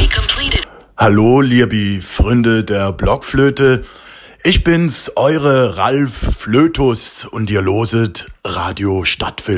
Hallo, liebe Freunde der Blockflöte. Ich bin's, eure Ralf Flötus und ihr loset Radio Stadtfilm.